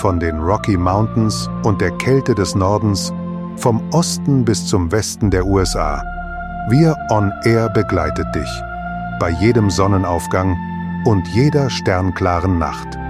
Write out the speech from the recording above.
von den Rocky Mountains und der Kälte des Nordens, vom Osten bis zum Westen der USA. Wir On Air begleitet dich bei jedem Sonnenaufgang und jeder sternklaren Nacht.